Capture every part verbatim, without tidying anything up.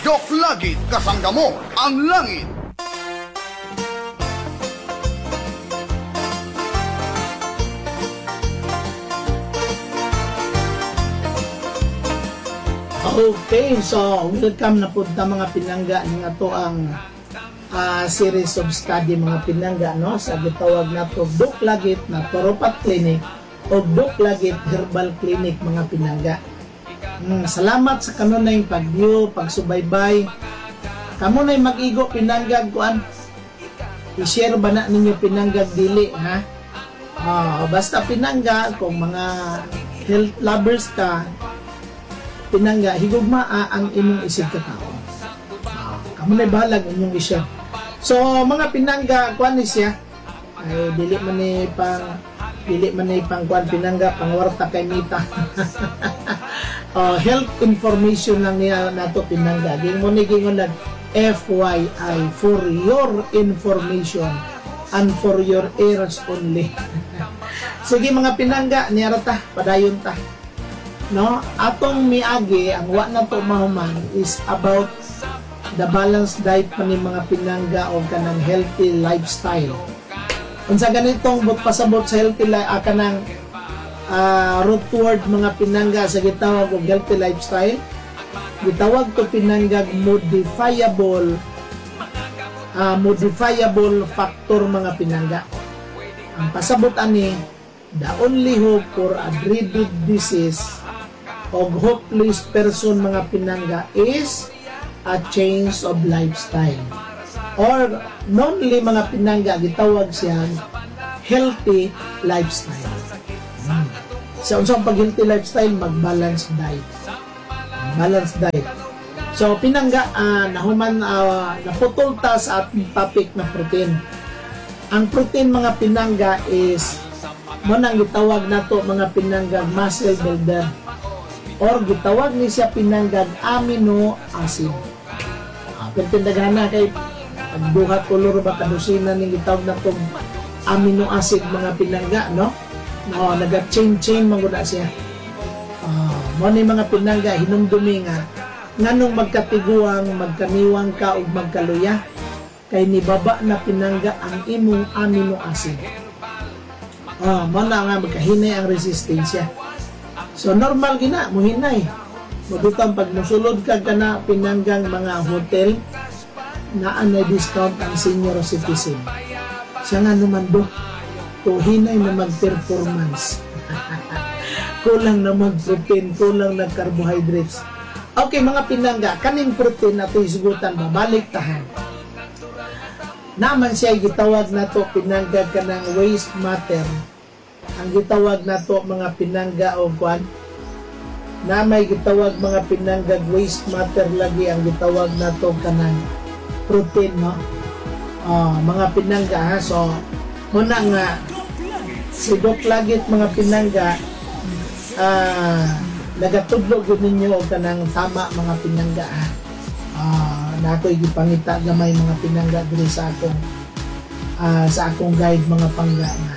Dok Lagit kasangga mo ang langit. Okay, so welcome na po ta mga pinangga nga to ang uh, series of study mga pinangga no sa gitawag na to Dok Lagit na Turopat Clinic o Dok Lagit Herbal Clinic mga pinangga. Hmm, salamat sa kanunay pag-view, pagsubaybay. Kamo nay mag-igo pinanggag kuan. I-share ba na ninyo pinanggag dili ha? Ah, basta pinangga kung mga health lovers ka, pinangga higugmaa ang imong isig ka tao. Ah, kamo nay bahalag inyong i-share. So mga pinangga kuan ni siya ay dili man ni pang dili man ni pang kuan pinangga pangwarta kay mita. Uh, health information lang niya nato pinangga. Ging mo ni gingon nag F Y I for your information and for your ears only. Sige mga pinangga niya ta padayon ta. No, atong miagi ang wa na to mahuman is about the balanced diet pa ni mga pinangga o kanang healthy lifestyle. Unsa ganitong but pasabot sa healthy life ah, kanang Uh, root toward mga pinangga sa gitawag og healthy lifestyle, gitawag to pinangga modifiable uh, modifiable factor mga pinangga. Ang pasabot ani the only hope for a dreaded disease og hopeless person mga pinangga is a change of lifestyle, or normally mga pinangga gitawag siyang healthy lifestyle. Hmm. Sa unsang pag-healthy lifestyle, mag-balance diet. Balance diet. So, pinangga, uh, nahuman, uh, naputol ta sa ating topic na protein. Ang protein, mga pinangga, is mo nang gitawag na to mga pinangga muscle builder. Or gitawag ni siya pinangga amino acid. Uh, pero tindagahan na kay pagduhat kolor ba kadusina ni gitawag na to amino acid mga pinangga, no? No, naga-chain-chain mangguna siya. Uh, mo ni mga pinangga hinumdumi nga nganong magkatiguang, magkaniwang ka ug magkaluya kay nibaba na pinangga ang imong amino acid. Ah, uh, mo na nga magkahinay ang resistensya. So normal gina mo hinay. Mudutang pag musulod ka kana pinanggang mga hotel na anay discount ang senior citizen. Siya nga naman do to hinay na mag-performance. Kulang na mag-protein, kulang na carbohydrates. Okay, mga pinangga, kaning protein na ito isugutan, babalik tahan. Naman siya gitawag na to pinangga ka ng waste matter. Ang gitawag na to mga pinangga o kwan, na may gitawag mga pinangga waste matter lagi ang gitawag na to ka ng protein, no? Uh, mga pinangga, ha? So, muna nga, si Dok Lagit mga pinangga, uh, nagatudlog ninyo o kanang tama mga pinangga. Uh, na ako'y gipangita gamay mga pinangga diri sa akong uh, sa akong guide mga pangga na.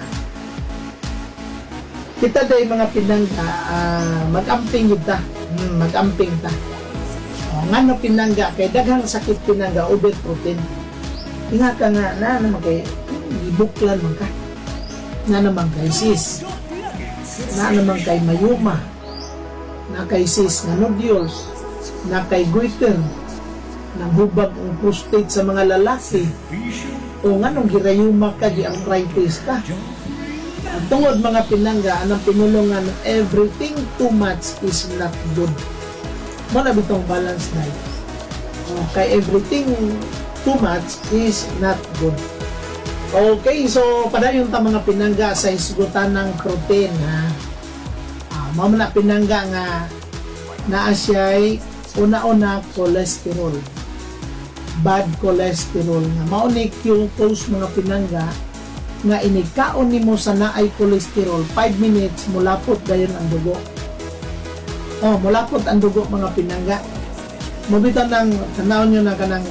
Kita day mga pinangga, uh, mag-amping yun ta. Hmm, mag-amping ta. Uh, nga no pinangga, kay daghang sakit pinangga, over protein. Inga ka nga na naman kay ibuklan man ka, na naman kay sis, na naman kay mayuma, na kay sis nga nodules, na kay goiter, nang hubag ang prostate sa mga lalaki, o nga nung girayuma ka, gi-arthritis ka. Ang tungod mga pinangga, anong pinulungan, everything too much is not good. Mo na bitong balance diet. O, kay everything too much is not good. Okay, so padayon ta mga pinangga sa isgutan ng protein, ha. Ah, mao na pinangga nga naa siya'y una-una cholesterol. Bad cholesterol nga mao ni cause mga pinangga nga inikaon nimo sa naay cholesterol five minutes mulapot dayon ang dugo. Oh, mulapot ang dugo mga pinangga. Mabitaw nang tanaw nyo na kanang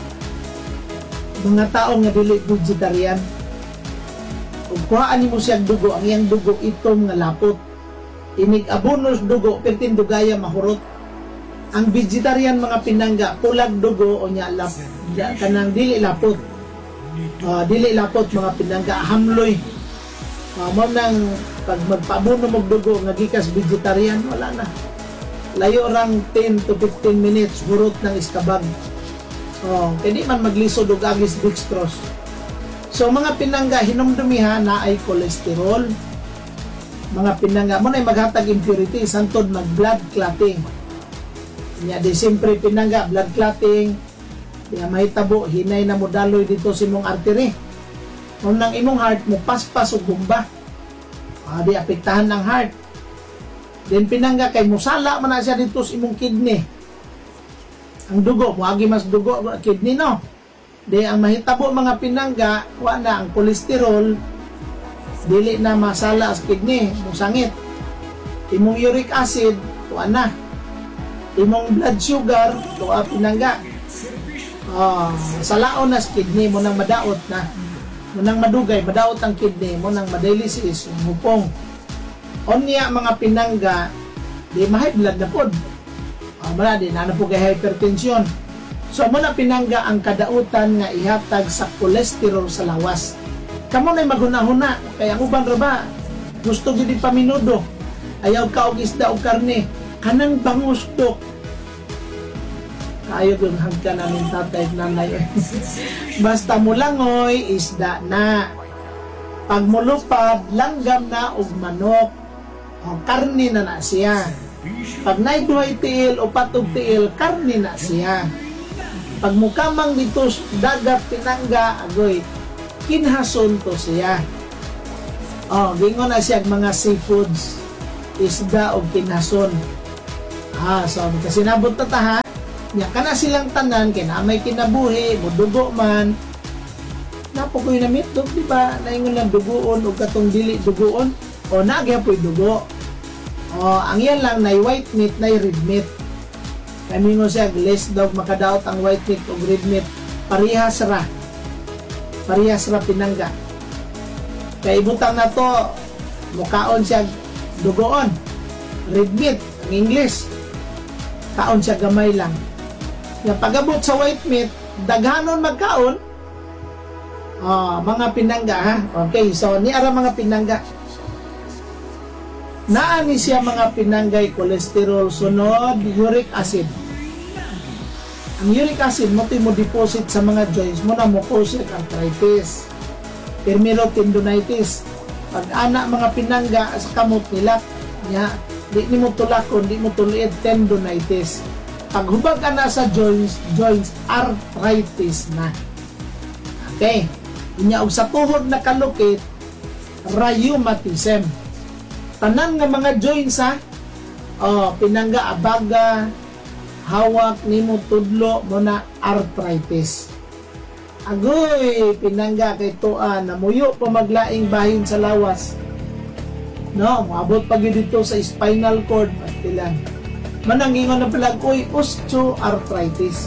mga tao nga dili vegetarian. Kung kuhaan mo siya dugo, ang iyang dugo itom nga lapot. Inig abonos dugo, pertin dugaya mahurot. ang vegetarian mga pinangga pulag dugo o nya lap ya, kanang dili lapot. Uh, dili lapot mga pinangga hamloy. Uh, mo nang pag magpabuno og dugo nga gikas vegetarian wala na. Layo rang ten to fifteen minutes hurot ng iskabag. Oh, kaya man maglisod og agis dextrose. So mga pinangga hinumdumiha na ay cholesterol. Mga pinangga mo na maghatag impurity santod mag blood clotting. Nya di siyempre pinangga blood clotting. Kaya mahitabo hinay na mo daloy dito sa imong artery. Kung nang imong heart mo paspas og bomba. Ah, di apektahan ng heart. Then pinangga kay musala man na siya dito sa imong kidney. Ang dugo mo agi mas dugo kidney no. Di ang mahitabo mga pinangga wa na ang kolesterol dili na masala sa kidney, musangit. Imong uric acid wa na. Imong blood sugar tuwa pinangga. Ah, salaon na sa kidney mo nang madaot na. Mo nang madugay, madaot ang kidney mo nang madialysis, mupong. Onya mga pinangga di ma-high blood na pod. Ah, mala din ana po kay hypertension. So mo na pinangga ang kadautan nga ihatag sa kolesterol sa lawas. Kamo na maghuna-huna kay ang uban ra ba gusto gid paminudo. Ayaw ka og isda o karne, kanang bangus tok. Kayo yung hagka namin tatay at nanay. Basta mulangoy, isda na. Pag mulupad, langgam na og manok. O, karne na na siya. Pag naidhuay tiil o patog tiil, karne na siya. Pag mukamang dito dagat pinangga, agoy, kinhason to siya. O, gingon na siya mga seafoods. Isda o kinhason. Ah, so, kasi nabot na ta ha. Nya kana silang tanan kay na may kinabuhi mudugo man napo ko na mitdog di ba naingon lang duguon og katong dili duguon o nagyapoy dugo o ang yan lang nay white meat nay red meat kami ngo siya less daw makadaot ang white meat og red meat parehas ra parehas ra pinangga kay ibutang na to mukaon siya dugoon red meat ang English kaon siya gamay lang. Yung pag-abot sa white meat, daghanon magkaon, oh, mga pinangga ha. Okay, so ni ara mga pinangga. Naani siya mga pinanggay cholesterol, sunod, uric acid. Ang uric acid mo mo deposit sa mga joints mo na mucosal arthritis, primero tendonitis. Pag ana mga pinangga sa kamot nila, nya, di ni mo tulakon, di mo tuliid tendonitis. Paghubag ka na sa joints, joints arthritis na. Okay. Inya og sa tuhod na kalukit, rheumatism. Tanan nga mga joints ha, oh, pinangga abaga, hawak nimo tudlo mo na arthritis. Agoy, pinangga kay tuan, namuyo pa maglaing bahin sa lawas. No, maabot pa gyud dito sa spinal cord, pastilan. Manangingon na pala, uy, osteoarthritis,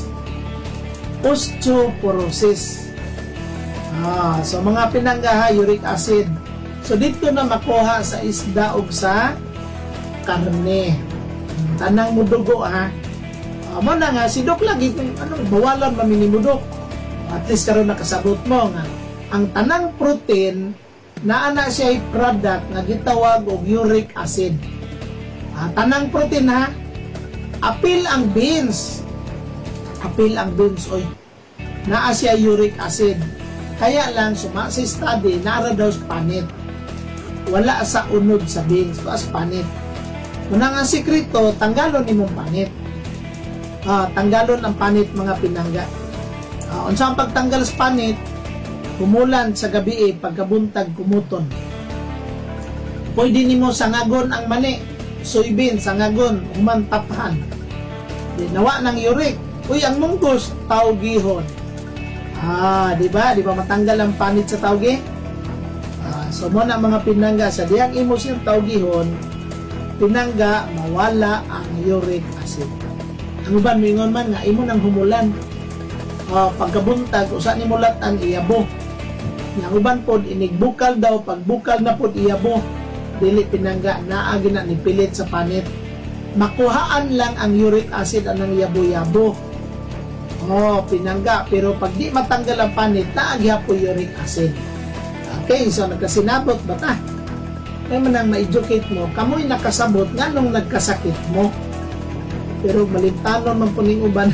osteoporosis. Ah, so mga pinangga ha, uric acid. So dito na makuha sa isda o sa karne. Tanang mudugo ha. Ah, mo na nga, si Dok lagi, ano, bawalan maminimudok. At least karon nakasabot mo nga. Ang tanang protein, naana siya ay product nga gitawag og uric acid. Ah, tanang protein ha, apil ang beans. Apil ang beans, oy. Naa siya uric acid. Kaya lang, suma sa study, naara daw sa panit. Wala sa unod sa beans, was panit. Unang ang sikreto, tanggalon imong panit. Ah, tanggalon ang panit mga pinangga. Ah, unsa ang pagtanggal sa panit, kumulan sa gabi, pagkabuntag kumuton. Pwede nimo sangagon ang mani, soybean, sangagon, humantaphan. Di nawa ng uric. Uy, ang munggos, taugihon. Ah, di ba? Di ba matanggal ang panit sa taugi? Ah, so mo na mga pinangga, sa diyang imo siyang taugihon, pinangga, mawala ang uric acid. Ang uban, mingon man nga, imo nang humulan. Ah, pagkabuntag, usa ni mulatan, iyabo. Ang uban pod, inigbukal daw, pagbukal na pod iyabo. Dili pinangga, naagi na nipilit sa panit. makuhaan lang ang uric acid anang yabo-yabo. Oh, pinangga, pero pag di matanggal ang panit, naagya po uric acid. Okay, so nagkasinabot ba ta? Kaya man ang ma-educate mo, kamoy nakasabot nga nung nagkasakit mo. Pero malintanon man puning uban.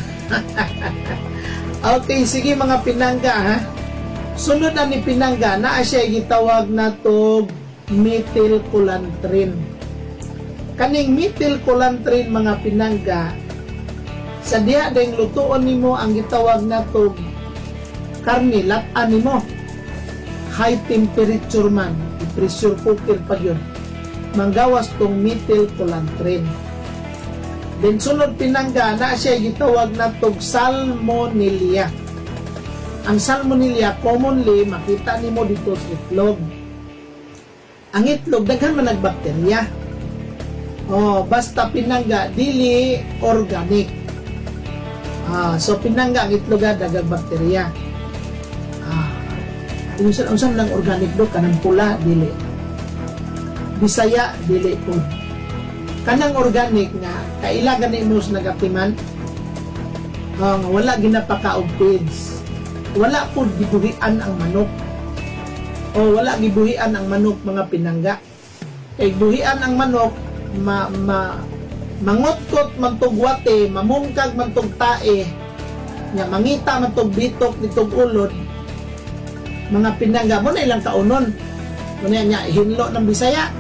Okay, sige mga pinangga ha. Sunod na ni pinangga, naa siya gitawag na to methylculantrin. Kaning methylculantrin mga pinangga, sa diha ding lutuon nimo ang gitawag na to karne, lat-an nimo. High temperature man, pressure cooker pa yun. Manggawas tong methylculantrin. Then sunod pinangga, na siya gitawag na tog salmonella. Ang salmonella commonly makita nimo dito sa itlog. Ang itlog daghan man nagbakterya. Oh, basta pinangga dili organic. Ah, so pinangga ang itlog daghang bakterya. Ah, unsa unsa lang organic do kanang pula dili. Bisaya dili pod. Kanang organic nga kaila gani mo sa nagatiman, um, wala ginapakaog feeds, wala po gibuhian ang manok, o wala gibuhian ang manok mga pinangga. Kay buhian ang manok, ma, ma mangotkot man tog wate, mamungkag man tog tae, nga mangita man tog bitok nitog ulod, mga pinangga mo na ilang kaunon, muna niya hinlo ng Bisaya,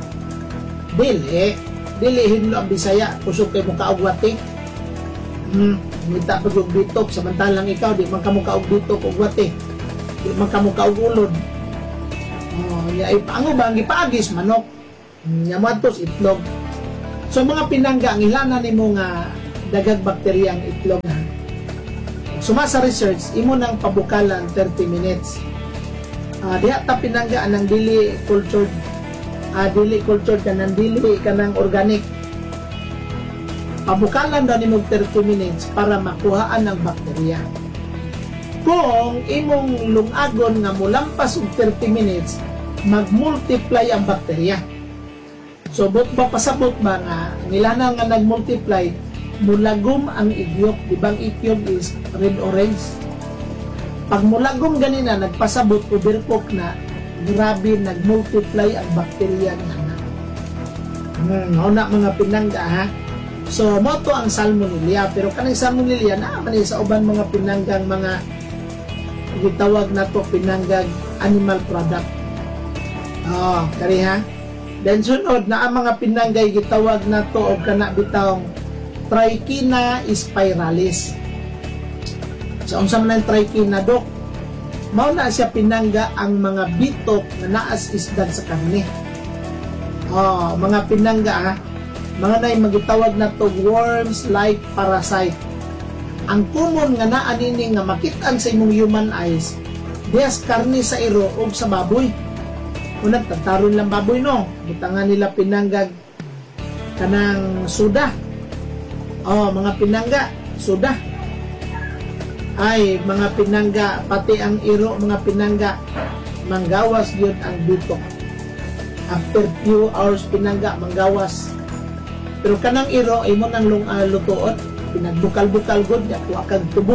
dili. Dili hinlo ang Bisaya, kusog kay mo kaugwati. Hmm, ngita pag yung bitok, samantalang ikaw, di man ka mo kaugbitok o gwati. Di man ka mo kaugulod. Oh, ay, ano ba, ang ipaagis, manok. Nyamatos, itlog. So, mga pinangga, ang ilanan ni mo nga dagag bakterya ang itlog. Suma sa research, imo nang pabukalan thirty minutes. Uh, diha ta pinangga, anang dili cultured Uh, dili cultured ka ng dili ka ng organic. Pabukalan daw ni mo thirty minutes para makuhaan ang bakterya. Kung imong lungagon nga mulampas og thirty minutes, mag-multiply ang bakterya. So, but ba pasabot ba nga nilanan nga nag-multiply, mulagom ang igyok. Di ba ang igyok is red-orange? Pag mulagom ganina, nagpasabot, overcook na, grabe nag-multiply ang bakterya nga na. Hmm, na mga pinangga ha. So, mo to ang salmonella. Pero kanang salmonella na man sa uban mga pinanggang mga gitawag na to pinanggang animal product. Oh, kari ha. Then sunod na ang mga pinanggay gitawag na to og kana bitawng Trichina spiralis. So, unsa man ang Trichina, dok? Mao na siya pinangga ang mga bitok na naas isdan sa karne. Oh, mga pinangga ha. Mga nay magitawag na to worms like parasite. Ang common nga naa nini nga makit-an sa imong human eyes, des karne sa iro ug sa baboy. Una tataron lang baboy no. Butangan nila pinanggag kanang suda. Oh, mga pinangga, suda. Ay, mga pinangga, pati ang iro, mga pinangga, manggawas yun ang bitok. After few hours pinangga, manggawas. Pero kanang iro, imo nang lung, uh, lutoot, pinagbukal-bukal god niya, kuha kag tubo.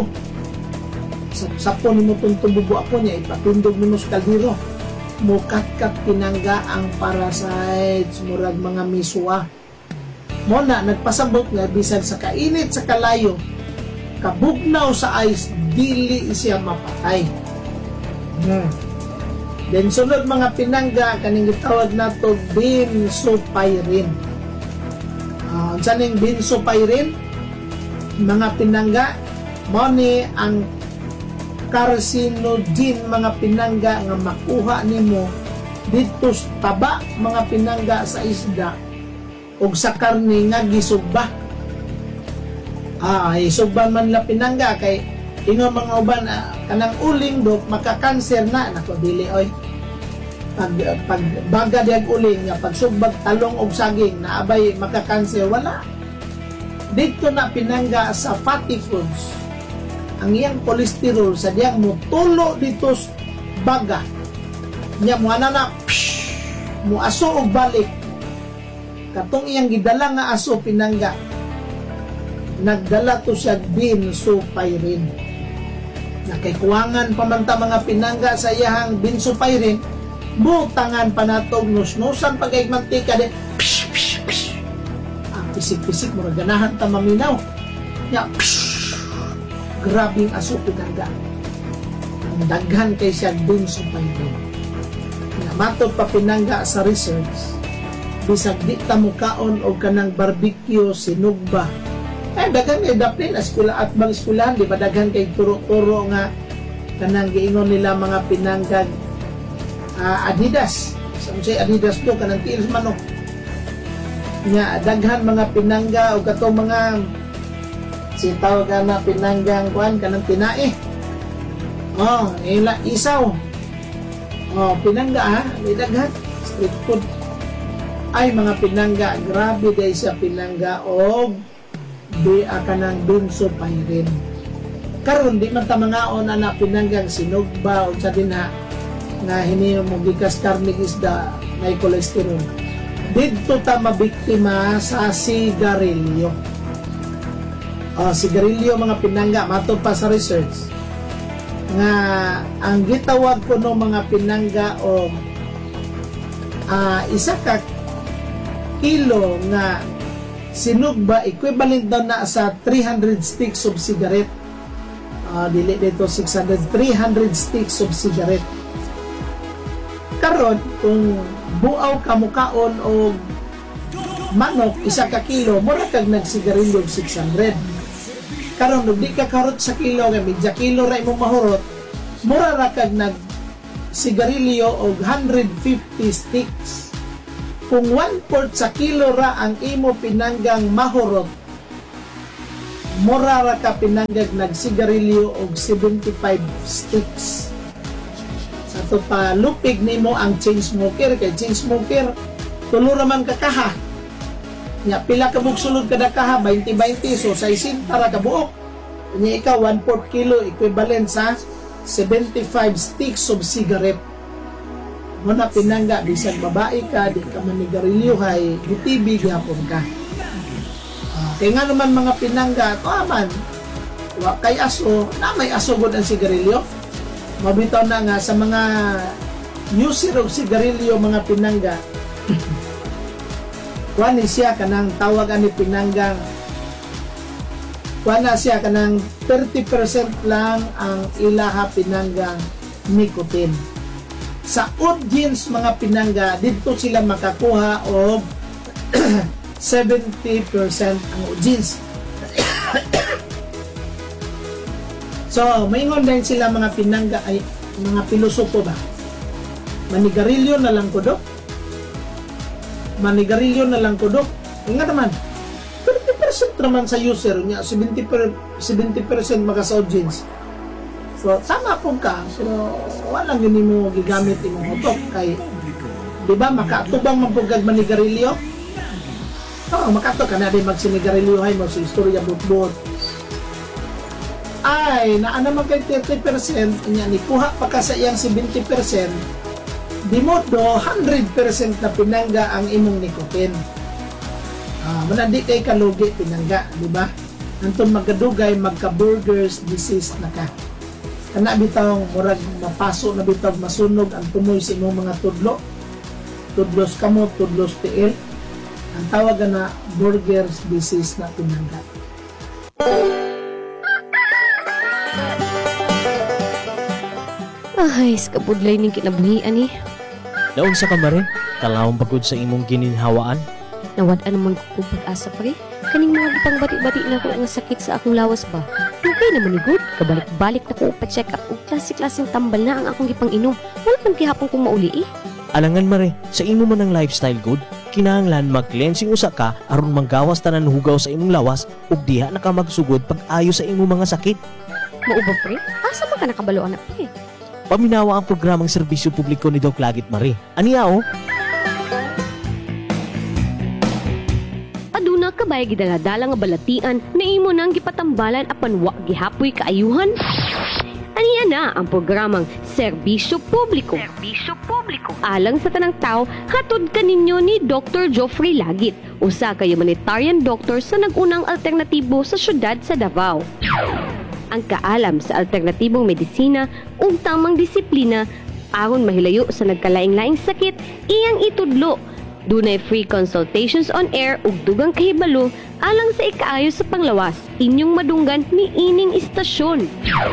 Sapo ni mo itong tubo ako niya, ipatundog ni mo sa kaldero. Mukat-kat pinangga ang parasites, murag mga miswa. Muna, nagpasabot nga, bisan sa kainit sa kalayo, kabugnaw sa ice, dili siya mapatay. Hmm. Then sunod mga pinangga, kaning gitawag na to benzopyrin. Uh, saan yung benzopyrin? Mga pinangga, mo ni ang carcinogen mga pinangga nga makuha nimo dito sa taba mga pinangga sa isda ug sa karne nga gisugba. Ah, isugban man la pinangga kay ingon mga uban ah, kanang uling dok makakanser na nako dili oy. Pag pag baga diag uling nga pagsugbag talong og saging naabay makakanser wala. Dito na pinangga sa fatty foods. Ang iyang cholesterol sa diyang mo tulo dito sa baga. Nya mo ana na psh, mo aso og balik. Katong iyang gidala nga aso pinangga nagdala to siya benzoyl nakikuwangan pamanta mga pinangga sa iyahang benzoyl butangan pa natog nusnusan pagay mantika de pish, pish, pish. Ang pisik-pisik mo ganahan ta maminaw ya pish. Grabing aso pinangga ang daghan kay siya benzoyl na matod pa pinangga sa research bisag di ta mukaon og kanang barbecue sinugba ay daghan kay daplin eskwela at bang eskwelahan di ba daghan kay turo-turo nga kanang giingon nila mga pinanggag uh, Adidas sa say Adidas to kanang tiil manok nga daghan mga pinangga o kato mga si tawag na pinanggang kuan kanang tinae oh ila isaw oh pinangga ha di daghan street food ay mga pinangga grabe day sa pinangga og di akanang benzoyl karon di man ta mangaon ana pinanggang sinugba o sa dinha nga hiniyo mo gikas karne isda may cholesterol didto ta mabiktima sa sigarilyo o sigarilyo mga pinangga matod pa sa research nga ang gitawag ko no mga pinangga o uh, isa ka kilo nga sinugba equivalent daw na sa three hundred sticks of cigarette uh, dili dito six hundred three hundred sticks of cigarette karon kung buaw ka mukaon o manok isa ka kilo mura kag nagsigarilyo og six hundred karon ug di ka karot sa kilo nga medya kilo ra imong mahurot mura ra kag nag sigarilyo og one hundred fifty sticks kung one-fourth sa kilo ra ang imo pinanggang mahurot, mura ra ka pinanggag nagsigarilyo og seventy-five sticks. Sa to pa lupig nimo ang chain smoker kay chain smoker tulo ra man ka kaha. Nya pila ka bugsulod kada kaha twenty twenty so sa isinta ra ka buok. Nya ikaw one-fourth kilo equivalent sa seventy-five sticks of cigarette. Muna pinangga, bisag babae ka, di ka manigarilyo hay, gitibig yapon ka. Uh, kaya nga naman mga pinangga, ito aman, wa kay aso, na may aso gud ang sigarilyo. Mabitaw na nga sa mga user of sigarilyo mga pinangga, kuha siya kanang tawagan ni pinanggang, kuha na siya kanang thirty percent lang ang ilaha pinanggang nicotine. Sa audience mga pinangga, dito sila makakuha o seventy percent ang audience. So, maingon din sila mga pinangga ay mga pilosopo ba? Manigarilyo na lang kudok? Manigarilyo na lang kudok? Nga naman, thirty percent naman sa user niya, seventy percent maka sa audience. So, sama po ka, pero walang yun mo gigamit imong utok kay, di ba, makatubang mampugag manigarilyo? Oo, makato ka na din magsinigarilyo hay mo sa istorya butbut. Ay, naa naman kay thirty percent, niya ni kuha pa ka sa iyang seventy percent, di mo do one hundred percent na pinangga ang imong nicotine. Ah, manandi kay kalugi pinangga, di ba? Anton magadugay magka-burgers disease na ka. Kana bitaw murag mapaso na bitaw masunog ang tumoy sa imong mga tudlo. Tudlos kamot, tudlos tiil. Ang tawag na burgers disease na pinangga. Ay, skabudlay ning kinabuhian ni. Naon sa kamarin, kalawang pagod sa imong gininhawaan. Nawad-an naman ko kung pag-asa pre. Kaning mga gipang bati-bati na ko ang sakit sa akong lawas ba. Dugay naman ni good. Kabalik-balik na ko pa-check up og klase-klaseng tambal na ang akong gipang inom. Wala man gihapon kong mauli eh. Alangan mare, sa imo man ang lifestyle good, kinahanglan mag-cleansing usa ka aron manggawas tanan hugaw sa imong lawas ug diha na ka magsugod pag-ayo sa imong mga sakit. Mao ba pre? Asa man ka nakabalo anak pre? Paminawa ang programang serbisyo publiko ni Doc Lagit Mare. Aniya o? Aduna ka ba'y gidala-dala nga balatian na imo nang gipatambalan apan wa gihapoy kaayuhan? Aniya na ang programang Serbisyo Publiko. Serbisyo Publiko. Alang sa tanang tao, hatod kaninyo ni Doctor Geoffrey Lagit, usa ka humanitarian doctor sa nagunang alternatibo sa syudad sa Davao. Ang kaalam sa alternatibong medisina ug tamang disiplina aron mahilayo sa nagkalaing-laing sakit, iyang itudlo. Dunay free consultations on air ug dugang kahibalo alang sa ikaayo sa panglawas. Inyong madunggan ni ining istasyon.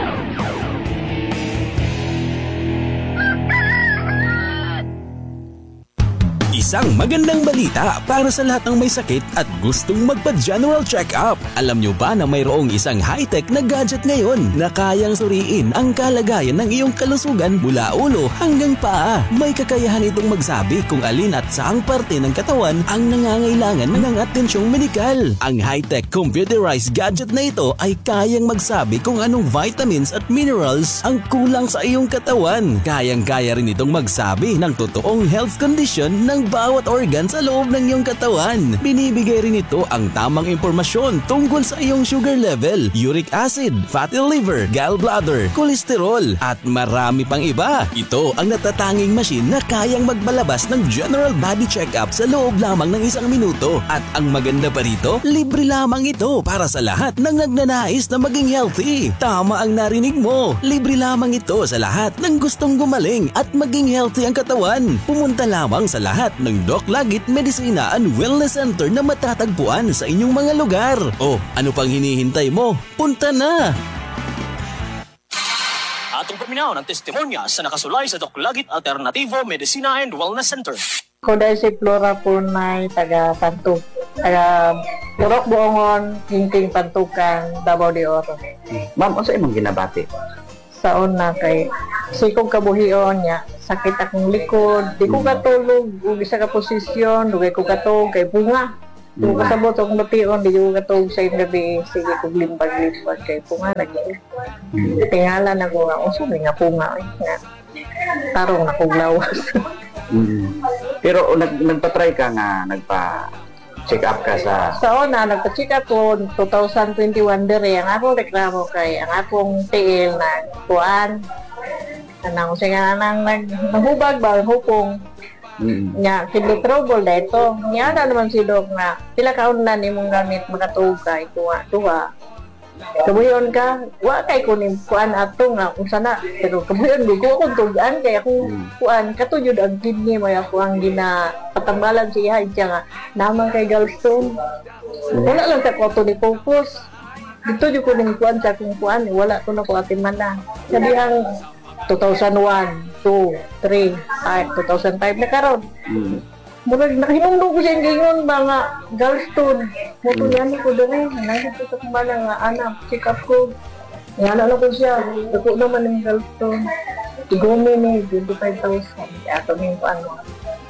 Isang magandang balita para sa lahat ng may sakit at gustong magpa-general check-up. Alam nyo ba na mayroong isang high-tech na gadget ngayon na kayang suriin ang kalagayan ng iyong kalusugan mula ulo hanggang paa? May kakayahan itong magsabi kung alin at saang parte ng katawan ang nangangailangan ng atensyong medikal. Ang high-tech computerized gadget na ito ay kayang magsabi kung anong vitamins at minerals ang kulang sa iyong katawan. Kayang-kaya rin itong magsabi ng totoong health condition ng bawat organ sa loob ng iyong katawan. Binibigay rin ito ang tamang impormasyon tungkol sa iyong sugar level, uric acid, fatty liver, gallbladder, kolesterol, at marami pang iba. Ito ang natatanging machine na kayang magbalabas ng general body check-up sa loob lamang ng isang minuto. At ang maganda pa rito, libre lamang ito para sa lahat ng nagnanais na maging healthy. Tama ang narinig mo, libre lamang ito sa lahat ng gustong gumaling at maging healthy ang katawan. Pumunta lamang sa lahat ng Doc Lagit Medicina and Wellness Center na matatagpuan sa inyong mga lugar. O, ano pang hinihintay mo? Punta na! Atong paminaw ng testimonya sa nakasulay sa Doc Lagit Alternativo Medicina and Wellness Center. Ko dahil si Flora Punay, taga Pantuk, taga Purok Buongon, Hinting Pantukan, Davao de Oro. Ma'am, ano sa imong ginabati? Sa una kay sikong kabuhion niya, sakit akong likod, di ko katulog, ug isa ka posisyon, dugay ko katulog kay bunga. Di ko kasabot akong bation, di ko katulog sa yung gabi, sige kong limpag-limpag kay bunga lagi. Tingala na ko nga, uso nga bunga, eh, nga tarong na kong lawas. Mm. Pero nag nagpa-try ka nga, nagpa-check up ka sa... Sa una, nagpa-check up ko twenty twenty-one dire, ang akong reklamo kay ang akong T L na kuan. Anang siya nga nang naghubag ba, hupong. Mm. Nya, kindi trouble na ito. Nya na naman si Doc na, sila kaon na ni mong gamit makatuog ka, ituwa-tuwa. Kabuyon ka, wa kay kunin kuan ato nga kung sana, pero kabuyon gugo akong tugaan kay akong kuan katuyod ang kidney mo ako ang gina patambalan siya siya nga naman kay gallstone. Wala lang sa ko ni focus. Dito jud ko ning kuan sa akong kuan, wala ko na ko atiman na. Sabi ang two thousand one, two, three, five, two thousand five na karon. Mm. Murag nakahinungdo ko siya ngayon mga gallstone. Muto yan ko doon. Nandito sa kumala nga anak, check up ko. Yan ano ko siya. Dako naman ng gallstone. Igumi ni twenty-five thousand. Ato min ko ano.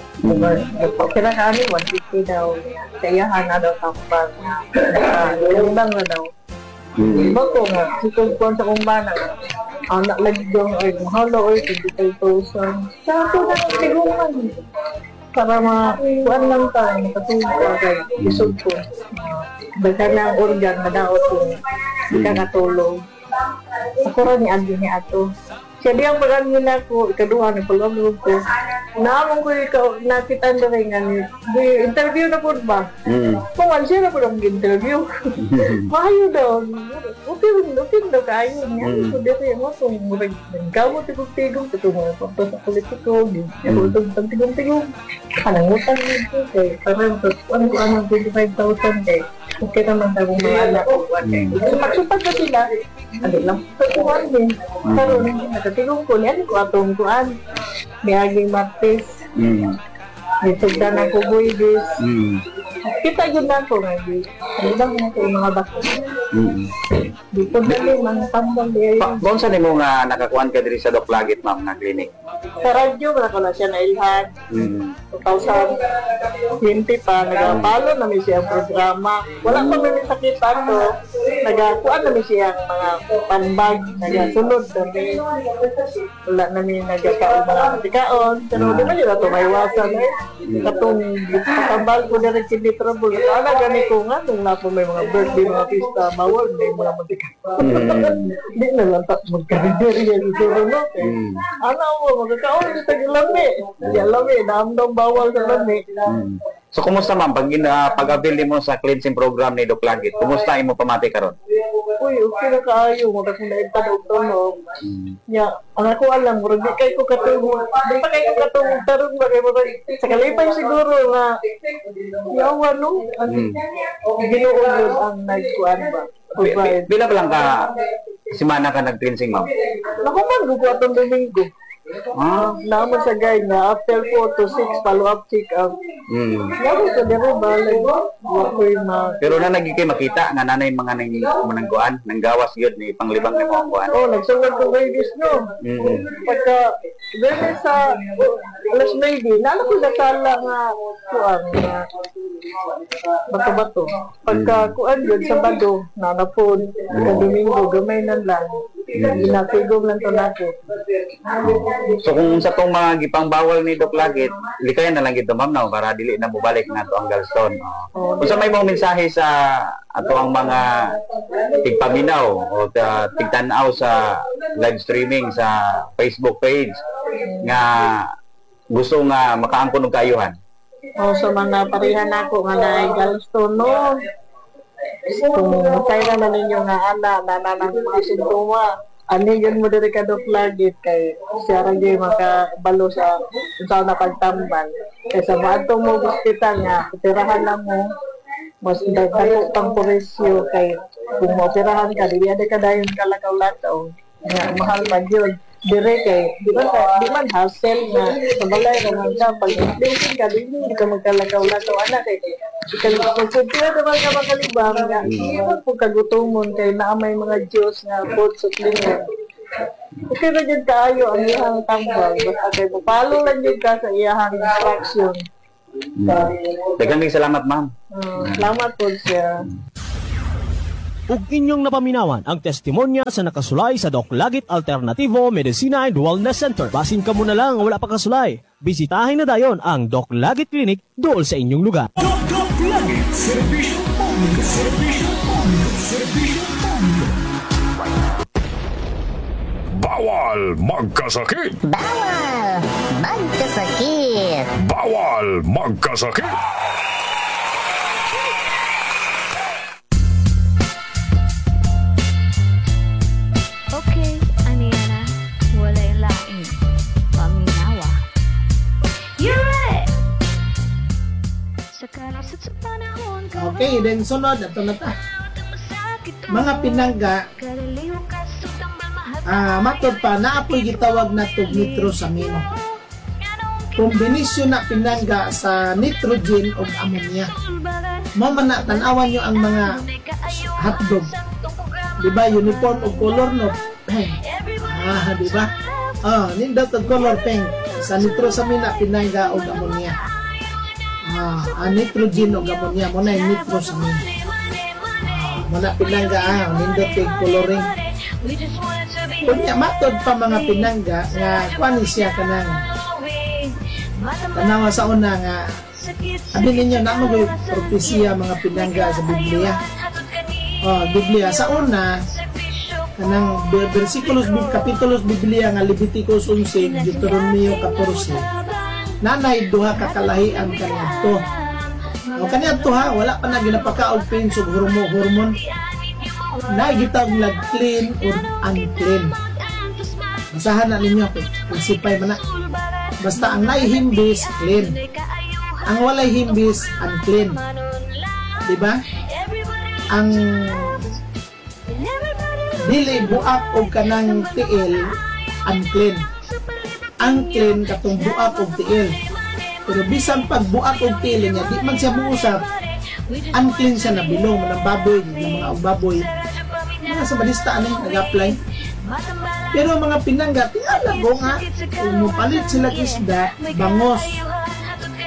Kira ka ano, one fifty daw. Sayahan na daw kapag. Limbang na daw. Iba ko nga, sikong ko sa kumbana. Anak lagi daw, ay mahalo, ay twenty-five thousand. Sa ako na tiguman. Para ma-kuan lang tayo, makatulog ka kay isod ko. Basta na ang organ na daot kung hindi ka katulog. Ako rin ni Aldi ni Ato. Siya di ang pag nila ko, ikaduha na pag-upload ko. Naamang ko ikaw, nakita na rin nga ni, interview na po ba? Mm. Kung ano siya na po ang interview. Mahayo daw. Okay, okay daw kayo niya. So, dito yung mga kung nagkamot tigong-tigong, tutulungan ko sa politiko, tigong tigong-tigong. Anong utang nito kay, parang ano ko anong twenty-five thousand kay, okay naman sa mga anak ko. Supat-supat na sila. Ano lang, pagkuhan din. Pero nakatigong ko, niyan ko atong kuhan. Miyaging Martes. Mm. Nitugda na ko buibis. Mm. Kita yun na ko nga. Ano lang na ko yung mga bako. Mm. Di ko dali, mga tambang di Pa, kung saan mo nga nakakuan ka diri sa Doc Lagit, ma'am, na clinic? sa radyo, wala ko na siya nailhan. Mm. two thousand twenty pa, nagapalo namin siyang programa. Wala pa may sakit ato, nagakuan namin siyang mga panbag, nagasunod kami. Wala namin nagakaon mga matikaon, pero di ba nila ito maiwasan eh. Katong patambal ko na rin hindi trouble. Kala gani ko nga, nung na po may mga birthday, mga pista, bawal, may mga matikaon. Hindi na lang tak magkarinderya siguro no. Ano mo, magkakaon dito yung lami. Yung lami, naamdang bawal sa lami. Hmm. So kumusta ma'am pag uh, pag-avail mo sa cleansing program ni Doc Lagit? Kumusta imo pamati karon? Uy, okay na kaayo mo kasi naitad og tono. Ya, ang ako alam, murag di kay ko katulog. Di pa kay ko katulog tarong ba kay murag sa kalipay siguro nga yawa no. Ang ginuon yun ang nagkuan ba. Bi- Bila ba lang ka simana ka nag-cleansing ma'am? Nakuman ko atong Domingo. Ah, Naman sa guide na after four to six follow-up check-up. hmm. Naman sa dere ba, like, wakoy ma... Pero na nagi kay makita nga nanay mga nang manangguan, nang gawas gyud ni panglibang ni mga kuan. Oh, nagsugod ko babies no. Mm. Pagka, dere sa oh, alas baby, nalo ko natala nga kuan nga bato-bato. Pagka kuan yun, Sabado, nanapod, pagka Domingo, gamay na lang. Ginatigom lang to nako. So kung sa tong mga gipang bawal ni Doc Lagit, likayan na lang gito ma'am no para dili na mobalik na to ang gallstone. Oh. Kung sa may mga mensahe sa ato ang mga tigpaminaw o uh, tigtanaw sa live streaming sa Facebook page nga gusto nga makaangkon og kaayuhan. O sa mga parihan nako nga naay gallstone no. Kung kaya na ninyo nga ana na nanang mga sintoma, anigan mo diri ka Doc Lagit kay siya ra gyud makabalo sa unsa na pagtambal. Kaysa maadto mo ospital nga operahan na mo, mas dagdag pang presyo kay kung maoperahan ka dili ada ka dayon kalakaw-lakaw. Nga mahal pa gyud. Dire kay di ba di man hassle nga sa balay ra man ka pag inflation ka dili ka magkalakaw-lakaw ana kay kay magsuntira naman ka makalibang nga kung kagutomon kay naa may mga Diyos nga food supplement. Okay na dyan kaayo ang iyang tambal basta kay mapalo lang dyan ka sa iyang instruction. Daghang salamat ma'am. Uh, salamat po siya. Ug inyong napaminawan ang testimonya sa nakasulay sa Doc Lagit Alternativo Medicina and Wellness Center. Basin ka mo na lang wala pa kasulay. Bisitahin na dayon ang Doc Lagit Clinic dool sa inyong lugar. Doc Lagit, serbisyo publiko, serbisyo publiko, serbisyo publiko. Bawal magkasakit! Bawal magkasakit! Bawal magkasakit! Okay, ano yan ah? Wala yung laing. Paminawa. You're right! Sa kalasat sa panahon ka. Okay, then sunod, ito na ta. Mga pinangga, ah, matod pa, naapoy gitawag na tog nitrosamine. Kombinasyon na pinangga sa nitrogen o ammonia. Mo man na tanawan nyo ang mga hotdog. Diba, uniform o color no? Pink. Ah, diba? Ah, nindot o color pink. Sa nitrosamine na pinangga o ammonia. Ah, ah, nitrogen o ammonia. Mo na yung nitrosamine. Ah, mo na pinangga, ah, nindot yung coloring. Kunya, matod pa mga pinangga nga kuani siya kanang tanawa sa una nga abi ninyo na mo propesya mga pinangga sa Biblia. Oh, Biblia sa una kanang bersikulos kapitulos Biblia nga Leviticus eleven, Deuteronomio fourteen. Nanay duha ka kalahian kaniadto. O kaniadto ha, wala pa na ginapakaog pains ug hormone hormone. Nagitag lag clean or unclean. Basahan na ninyo prinsipay man na. Basta ang naihimbis clean. Ang walay himbis unclean. Di ba? Ang dili buak og kanang tiil unclean. Unclean katong buak og tiil. Pero bisan pag buak og tiil niya, di man siya muusap. Unclean siya na bilong ng baboy, ng mga baboy. Mga sa balista ano nag-apply. Pero mga pinangga, tingala ko nga, kung mupalit sila isda, bangos.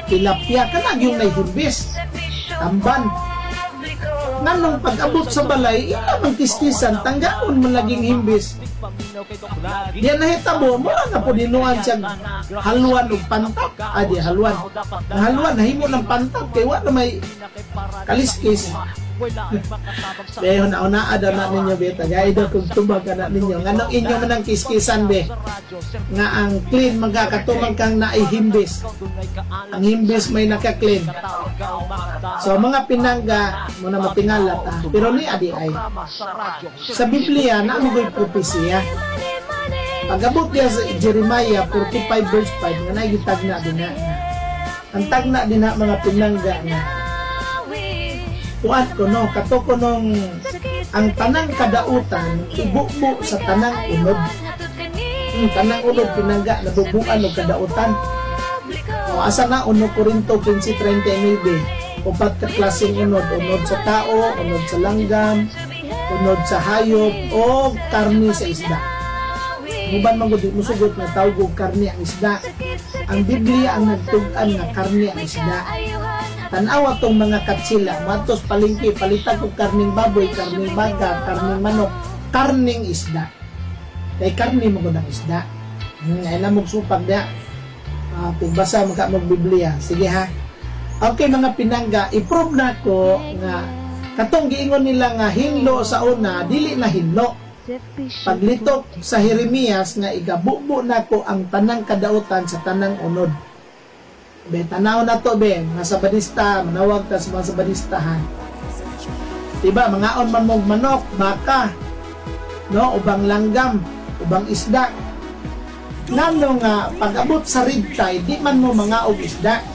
tilapia kanang yung nahihimbis, tamban. Nganong pag-abot sa balay, ila mang kiskisan, tanggaon mo laging himbis. Diyan nahitabo, mura na po dinuan siyang haluan o pantat. Ah, di haluan. Ang haluan, nahimo ng pantat, kaya wala may kaliskis. Kaya una-una daw na ninyo, beta. Gaya daw kung tubag ka na ninyo. Nganong inyo man ang kiskisan, be. Nga ang clean, magkakatumang kang naihimbis. Ang himbis may naka-clean. So, mga pinangga, muna matingalat, ah. Pero ni adi ay. Sa Biblia, naamoy propesya. Pag-abot niya sa Jeremiah forty-five verse five, nga nagitag na din na. Ang tagna din na mga pinangga na. Tuan ko no, kato ko nung ang tanang kadautan, ibubo sa tanang unod. Yung tanang unod, pinangga, nabubuan o kadautan. O asa na, uno Korinto fifteen thirty-nine, upat ka klaseng unod, unod sa tao, unod sa langgam, unod sa hayop, o karni sa isda. Muban man gud musugot na tawag og karni ang isda. Ang Biblia ang nagtug-an nga karni ang isda. Tanawa tong mga katsila, matos palingki, palitan ko karning baboy, karning baga, karning manok, karning isda. Kay karni mo ng isda. Hmm, ay namog supag niya. Uh, pagbasa mga mag Biblia. Sige ha. Okay mga pinangga, i-prove na ko nga katong giingon nila nga hinlo sa una, dili na hinlo. Paglitok sa Jeremias nga igabubo na ko ang tanang kadautan sa tanang unod. Be, tanaw na to, be, mga sabadista, manawag ta sa mga sabadistahan. Diba, mga on man mong manok, baka, no, ubang langgam, ubang isda. Nano nga, pag-abot sa ribtide, di man mo mga og isda.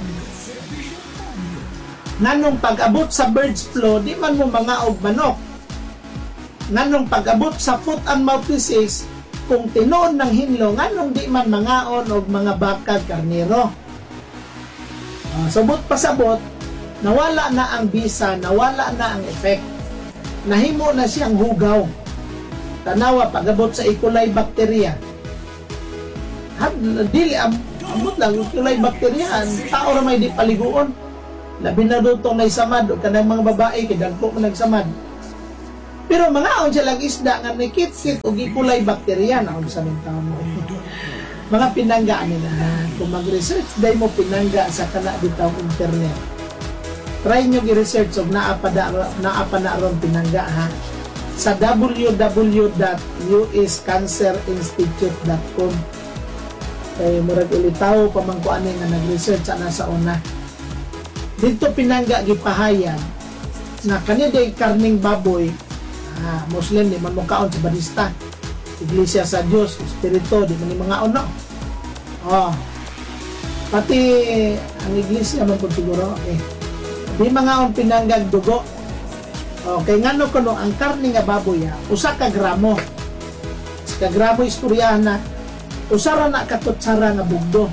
Nanong pag-abot sa bird's flu, di man mo mga og manok. Nanong pag-abot sa foot and mouth disease, kung tinuon ng hinlo, nganong di man mangaon og mga baka, karnero. Uh, sabot pasabot, nawala na ang bisa, nawala na ang effect. Nahimo na siyang hugaw. Tanawa, pag-abot sa E. coli bacteria. Had, dili, am, amot lang, E. coli bacteria, ang tao na may di paliguon. Labi na doon itong naisamad, o kanang mga babae, kidagpo mo nagsamad. Pero mga on siya lang isda, nga nakit-kit, o E. coli bacteria, na on sa mga tao mo. Mga pinanggaan nila, kung mag-research, dahil mo pinangga sa kana bitang internet. Try nyo i-research o naapa na ron pinangga ha. Sa w w w dot u s cancer institute dot com. Kaya murag ulitaw pamangkuan nga nag-research ana sa una. Dito pinangga gipahayan na kani day karning baboy, ah, Muslim di man mo kaon sa badista. Iglesia sa Dios, Espiritu, di man ni mga ono. Oh. Pati ang iglesia man po siguro, eh. Di mga on pinanggag dugo. Okay, ngano kuno ang karne nga baboy, usa ka gramo. Sa gramo istoryahan na, usara na katutsara nga bugdo.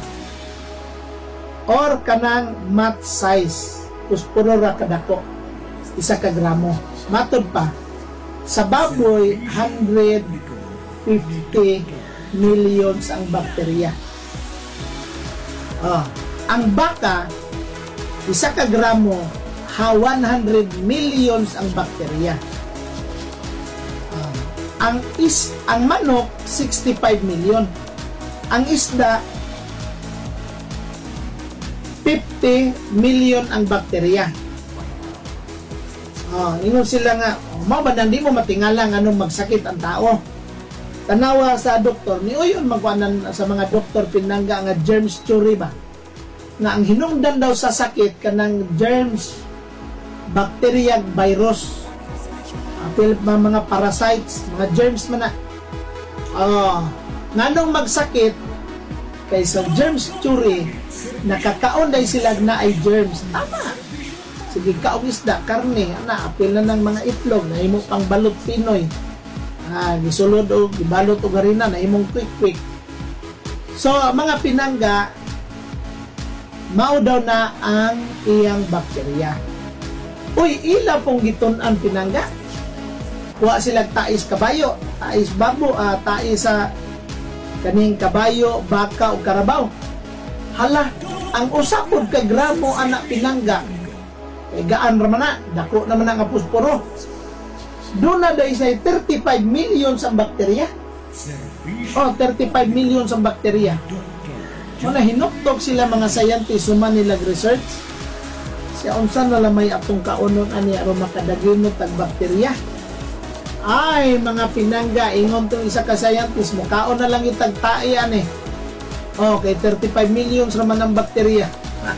Or kanang mat size, uspuro ra kadako. Isa ka gramo. Matod pa, sa baboy, one hundred fifty millions ang bakterya. Oh, ang baka, isa ka gramo, ha one hundred millions ang bakterya. Oh, ang is ang manok sixty-five million. Ang isda fifty million ang bakterya. Oh, ingon sila nga, oh, mao ba nang di mo matingala nga anong magsakit ang tao? Tanawa sa doktor, ni uyon magkuanan sa mga doktor pinangga nga germs theory ba? Na ang hinungdan daw sa sakit kanang germs, bacteria, virus, apil uh, mga parasites, mga germs man na. Oh, nganong magsakit kaysa germs theory, nakakaon dahil sila na ay germs. Tama. Sige, kaong isda, karne, ana, apil na ng mga itlog, na imo pang balot Pinoy. Ah, gisulod o gibalot o garina na imong quick-quick. So, mga pinangga, mao daw na ang iyang bakterya. Uy, ila pong gitun-an pinangga. Kuha sila tais kabayo, tais babo, ah, tais sa kaning kabayo, baka o karabaw. Hala, ang usapod ka gramo anak pinangga. Kay gaan raman na, dako naman na nga pusporo. Doon na dahil say thirty-five million sa bakterya. Oh, thirty-five million sa bakterya. Muna hinuktok sila mga scientists suman nilag research. Siya unsa na lamay atong kaunon ani aron makadaginot tag bakterya. Ay, mga pinangga, ingon tong isa ka scientist mo, kaon na lang itagtae ani. Okay, thirty-five million raman ang bakterya.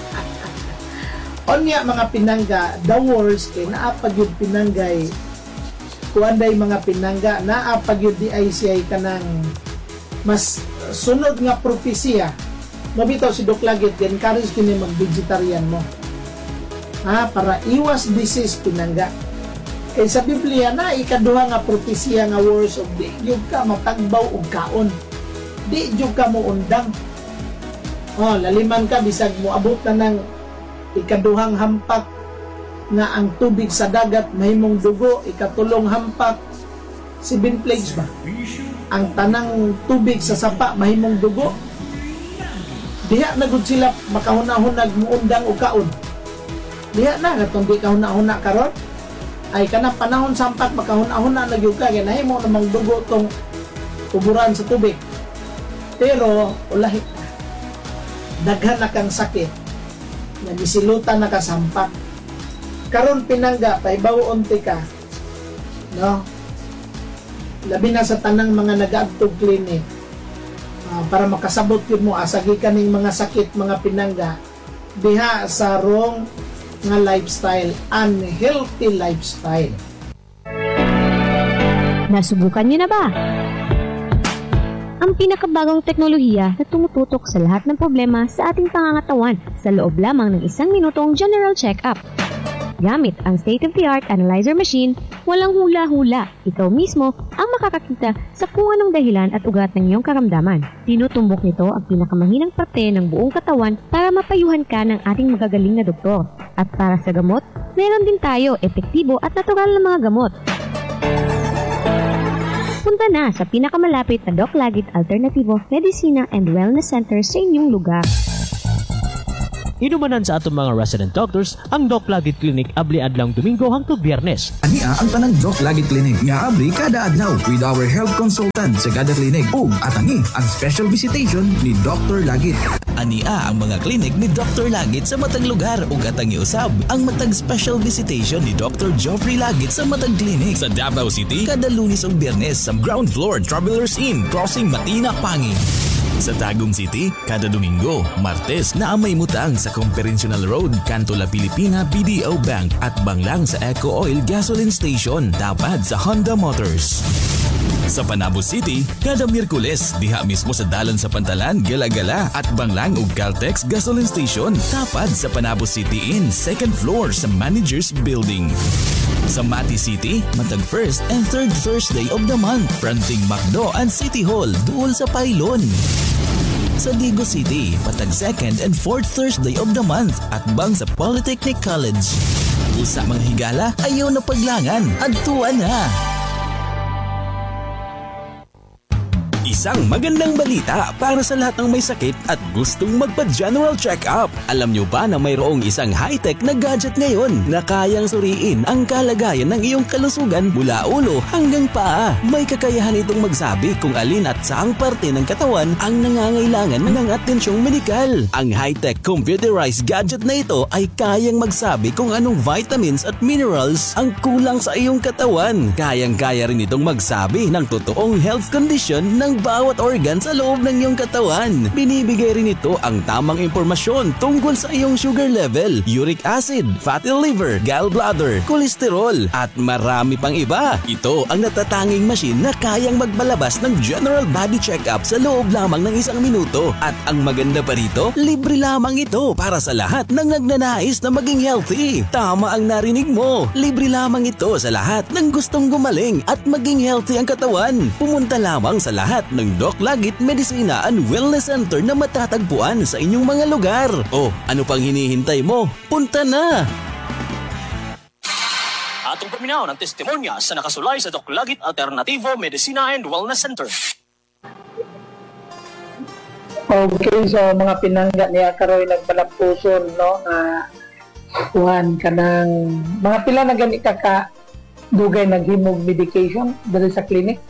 Onya mga pinangga, the worst kay naapag yung pinanggay kuanday mga pinangga, naapag yung D I C I kanang mas sunod nga propesya. Mabitaw si Doc Lagit, encourage kini mag-vegetarian mo. Ha, para iwas disease pinangga. Kay sa Biblia na ikaduha nga propesya nga words of di jud ka matagbaw og kaon. Di jud ka mo undang. Oh, laliman ka bisag mo abot na ng ikaduhang hampak nga ang tubig sa dagat mahimong dugo, ikatulong hampak seven plagues ba? Ang tanang tubig sa sapa mahimong dugo. Diha na gud sila makahuna-hunag muundang og kaon. Diha na katong di kahuna-huna karon. Ay kanang panahon sampat makahuna-huna na gyud ka kay nahimo namang dugo tong kuburan sa tubig. Pero ulahi daghan na kang sakit na gisilutan na kasampak. Karon pinangga paibaw unti ka, no? Labi na sa tanang mga nag-adtog clinic uh, para makasabot yun mo asagi kaning mga sakit mga pinangga diha sa wrong nga lifestyle, unhealthy lifestyle. Nasubukan niyo na ba? Ang pinakabagong teknolohiya na tumututok sa lahat ng problema sa ating pangangatawan sa loob lamang ng isang minutong general check-up. Gamit ang state-of-the-art analyzer machine, walang hula-hula. Ikaw mismo ang makakakita sa kung anong dahilan at ugat ng iyong karamdaman. Tinutumbok nito ang pinakamahinang parte ng buong katawan para mapayuhan ka ng ating magagaling na doktor. At para sa gamot, meron din tayo epektibo at natural na mga gamot. Punta na sa pinakamalapit na Doc Lagit Alternativo Medicina and Wellness Center sa inyong lugar. Inumanan sa atong mga resident doctors ang Doc Lagit Clinic abli adlang Domingo hangtod Biyernes. Ania ang tanang Doc Lagit Clinic nga abli kada adlaw with our health consultant sa kada clinic ug atangi ang special visitation ni Doctor Lagit. Ania ang mga klinik ni Doctor Lagit sa matag lugar ug atangi usab ang matag special visitation ni Doctor Geoffrey Lagit sa matag clinic sa Davao City kada Lunes ug Biyernes sa ground floor Travelers Inn Crossing Matina Pangil. Sa Tagum City, kada Domingo, Martes na amay mutang sa Conferential Road, Kanto La Pilipina B D O Bank at banglang sa Eco Oil Gasoline Station, tapad sa Honda Motors. Sa Panabo City, kada Miyerkules, diha mismo sa dalan sa Pantalan, Gala-Gala at banglang ug Caltex Gasoline Station, tapad sa Panabo City Inn, second floor sa Managers Building. Sa Mati City, matag first and third Thursday of the month, fronting Macdo and City Hall, duol sa Pailon. Sa Digo City, patag second and fourth Thursday of the month at bang sa Polytechnic College. Usa mga higala, ayaw na paglangan, adtuan na! Isang magandang balita para sa lahat ng may sakit at gustong magpa-general check-up. Alam nyo ba na mayroong isang high-tech na gadget ngayon na kayang suriin ang kalagayan ng iyong kalusugan mula ulo hanggang paa? May kakayahan itong magsabi kung alin at saang parte ng katawan ang nangangailangan ng atensyong medikal. Ang high-tech computerized gadget na ito ay kayang magsabi kung anong vitamins at minerals ang kulang sa iyong katawan. Kayang-kaya rin itong magsabi ng totoong health condition ng bawat organ sa loob ng iyong katawan. Binibigay rin ito ang tamang impormasyon tungkol sa iyong sugar level, uric acid, fatty liver, gallbladder, kolesterol, at marami pang iba. Ito ang natatanging machine na kayang magbalabas ng general body check-up sa loob lamang ng isang minuto. At ang maganda pa rito, libre lamang ito para sa lahat ng nagnanais na maging healthy. Tama ang narinig mo, libre lamang ito sa lahat ng gustong gumaling at maging healthy ang katawan. Pumunta lamang sa lahat ng Doc Lagit Medicina and Wellness Center na matatagpuan sa inyong mga lugar. O, ano pang hinihintay mo? Punta na! Atong paminaw ng testimonya sa nakasulay sa Doc Lagit Alternativo Medicina and Wellness Center. Okay, so mga pinangga niya karoy nagbalampuson, no, na kuhan ka ng mga pila na gani ka ka dugay naghimog medication dali sa clinic.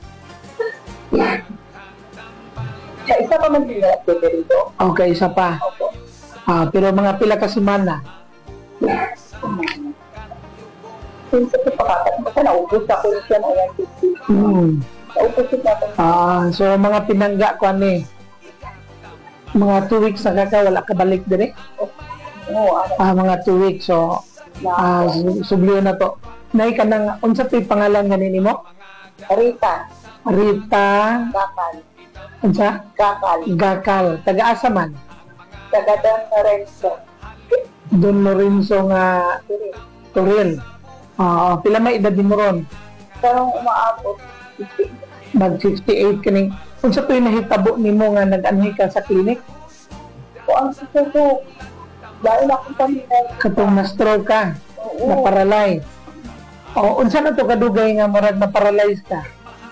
Sa isa pa man sila dito. Okay, isa pa. Ah, pero mga pila ka semana. Since ito pa kasi naubos ako siya na yan. Hmm. Naubos siya natin. Ah, so mga pinangga ko ani. Mga two weeks na kaka wala ka balik dire. Oo, ano. Ah, mga two weeks. So ah, su- subliyo na to. Nay ka nang unsa to'y pangalan ganin nimo? Rita. Rita. Gakal. Unsa? Gakal. Gakal. Taga-asa man? Tagadang Lorenzo. Don Lorenzo nga Turil. Ah, pila may edad mo ron? Parang umaabot. Mag fifty-eight kaning. Unsa to'y nahitabo nimo nga nag-anhi ka sa clinic? O ang susunod. Dahil ako pamilya. Katong na-stroke ka, Oo. na-paralyze. O, unsa na to kadugay nga marag na-paralyze ka?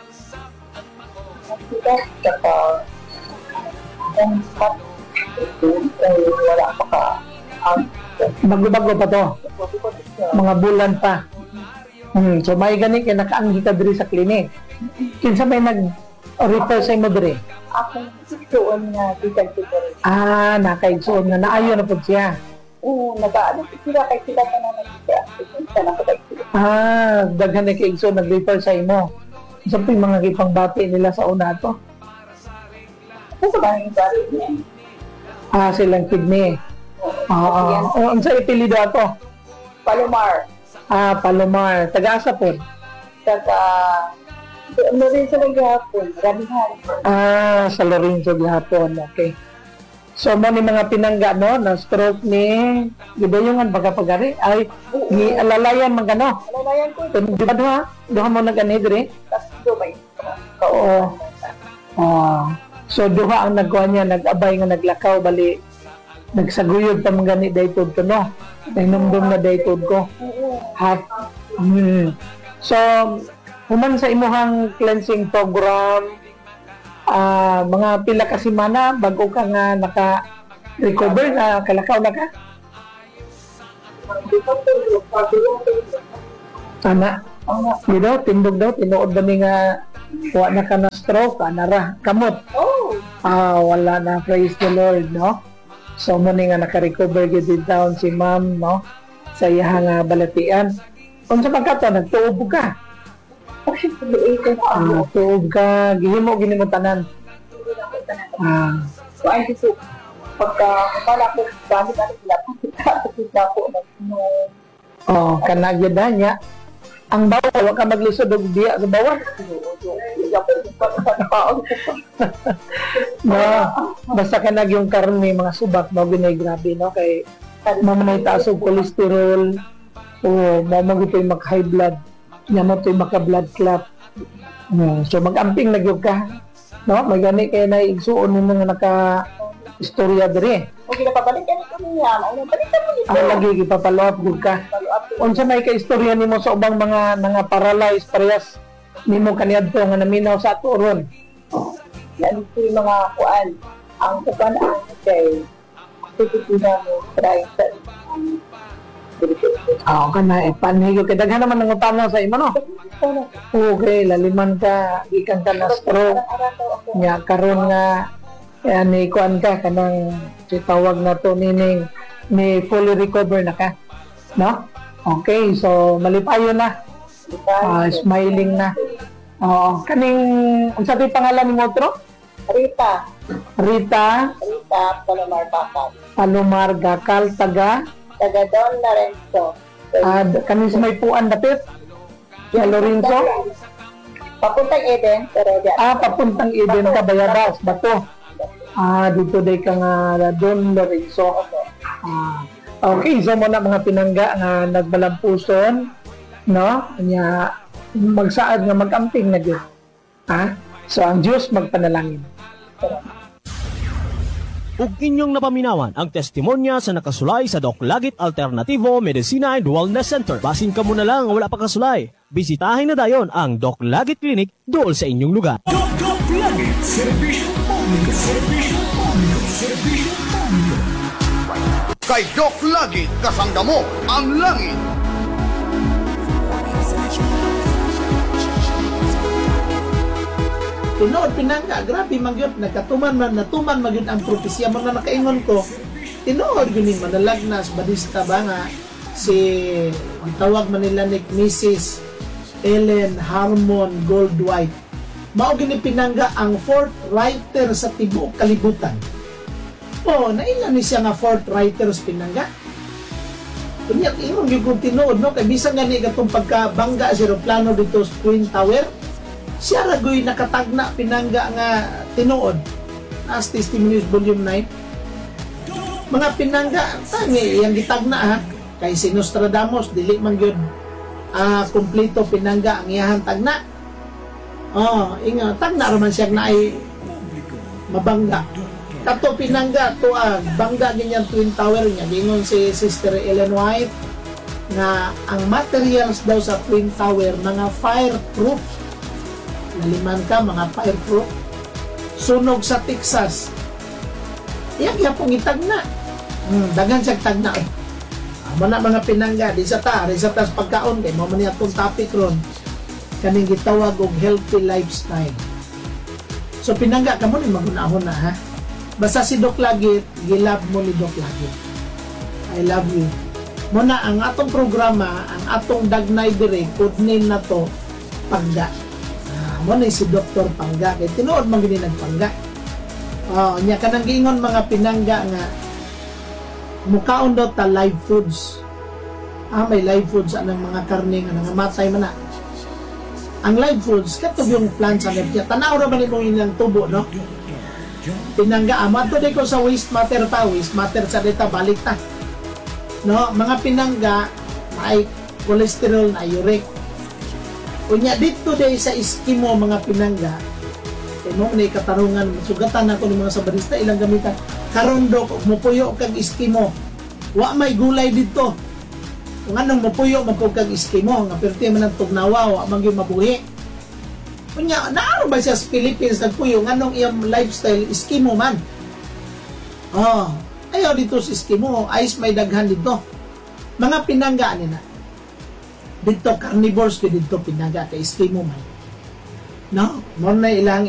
Sila, saka, ang kat, wala pa ka. Ang, Bago-bago pa to. Mga bulan pa. Hmm, so may gani kay nakaanghi ka diri sa clinic. Kinsa may nag-refer sa imo diri? akong suon nga bisan ko rin. Ah, nakaigsoon nga naayo na pud siya. Oo, nag-ano sila kay sila pa naman siya. Isa na ko sila. Ah, daghan na kaigsoon nag-refer sa imo. Sa so, mga gipangbati nila sa una to. Ano ba yung bari niya? Ah, silang kidney. Oo. Uh, unsa ipilido ato? Palomar. Ah, Palomar. Taga-asa po? Taga... Ano rin sa naghihapon? Ramihan. Ah, sa Lorenzo gihapon. Okay. So, mo ni mga pinangga, no? Na-stroke ni... Gibayungan baga pagari? Ay, ni alalayan man gano? Alalayan ko. Di ba duha? Duha mo nag-anid rin? Tapos dumay. Oo. Oh. So, duha ang nagkuha niya. Nag-abay nga naglakaw. Bali, nagsaguyod pa mga gani daytod ko, no? Nainumdum na daytod ko. Half. Hmm. So, human sa imuhang cleansing program, ah mga pila ka semana bago ka nga naka-recover na kalakaw na ka? Ana? Di daw, tindog daw, tinuod ba ni nga wa na ka na stroke, anara, kamot. Oh! Ah, wala na, praise the Lord, no? So, mo ni nga naka-recover gid down si ma'am, no? Sa iyang uh, balatian. Kung sa pagkato, nagtuob ka. Ah, tuob ka, gihimo, ginimo tanan. Ah. So, ay gusto, pagka kapala ko, dami ka sila, pagkakita ko, nag-inom. Oh, kanagyadan niya. Ang bawal, wag ka maglisod og diya sa bawal. No, basta ka nag yung karne, mga subak, mo ginay grabe, no? Kay mamanay taas og kolesterol, o mamagito'y mag-high blood, niya mo to'y maka-blood clot. Hmm. So mag-amping nagyog ka, no? May gani kaya na igsuon mo nga naka-istorya dire. O ginapabalikan ko niya, ano, balikan mo nito. Ang lagi ipapalawat gud ka. Unsa may ka-istorya nimo sa ubang mga mga paralyzed parehas nimo kaniadto nga naminaw sa ato ron? Yan ito yung mga kuan. Ang kuan ang kay titipunan mo, try sa Oo, ka na, eh, panhigo ka. Daghan naman ng utana sa imo, no? Okay, laliman ka, ikan ka na stroke. Nya, karon nga, yan, ni kuan ka, kanang sitawag na to, meaning, may fully recover na ka. No? Okay, so, malipayo na. Uh, smiling na. Oo, kaning, ang sabi pangalan ni Motro? Rita. Rita. Rita, Palomar Bakal. Palomar Gakal, taga? Taga Don Lorenzo. Ah, uh, kanin sa may puan dapit? Sa Lorenzo? Papuntang Eden, pero di Ah, papuntang Eden ka, Bayabas, Bato. Ah, dito day ka nga Don Lorenzo. Ah, okay, so mo na mga pinangga nga nagbalampuson, no? Nya magsaad nga magamping na gyud. Ha? So ang Diyos magpanalangin. Ug inyong napaminawan ang testimonya sa nakasulay sa Doc Lagit Alternativo Medicina and Wellness Center. Basin ka muna lang wala pa kasulay. Bisitahin na dayon ang Doc Lagit Clinic dool sa inyong lugar. Doc Lagit, servisyo publiko, servisyo publiko. Kay Doc Lagit kasangga mo ang langit. Tinood pinangga, grabe magyot, nagkatuman man, natuman magyot ang propesya mo na nakaingon ko. Tinood yun yung manalagnas, badista ba nga, si, ang tawag man nila ni Missus Ellen Harmon Goldwhite. Mao gini pinangga ang fourth writer sa tibuok kalibutan. O, nailan ni siya nga fourth writer sa pinangga. Kunyat, ingon yung kung tinood, no? Kaya bisang gani katong pagkabangga si Roplano dito sa Twin Tower, siya ragoy nakatagna pinangga nga tinuod as Testimonies Volume nine. Mga pinangga tangi yang gitagna ha kay si Nostradamus dili man gyud ah kompleto pinangga ang iyahang tagna. Oh, inga tagna ra man siya na ay mabangga. Kato pinangga tuag bangga ganyan Twin Tower niya gingon si Sister Ellen White nga ang materials daw sa Twin Tower mga fireproof. Naliman ka, mga fireproof. Sunog sa Texas. Iyak iya pong itagna. Hmm, dagan siya tagna. Eh. Ah, mana mga pinangga, di sa ta, di sa ta pagkaon, kay mo man itong topic ron. Kaning gitawag og healthy lifestyle. So pinangga, kamo ni magunahon na ha. Basta si Doc Lagit, gilab mo ni Doc Lagit. I love you. Muna, ang atong programa, ang atong dagnay dire, code name na to, Pangga. Mo na si Doktor Pangga kay tinuod man gini nagpangga. Oh, nya kanang giingon mga pinangga nga mukaon daw ta live foods. Ah, may live foods anang mga karne nga nangamatay man na. Ang live foods katong yung plants sa nervya. Tanaw ra man imong ilang tubo, no? Pinangga amo to ko sa waste matter ta, waste matter sa data balik ta. No, mga pinangga ay cholesterol na uric. Unya dito day sa Eskimo mga pinangga, kay mo na katarungan, sugatan ako ng mga sabarista, ilang gamitan, karondok, mupuyo kag Eskimo. Wa may gulay dito. Kung anong mupuyo, magkog kag Eskimo, nga perti man ang tugnawa, wa man yung mabuhi. Unya, naaro ba siya sa Philippines, nagpuyo, nga nung iyang lifestyle, Eskimo man. Oh, ayaw dito sa Eskimo, ayos may daghan dito. Mga pinangga nila. Dito carnivores ko dito pinangga kay Eskimo man. No, mo na ilang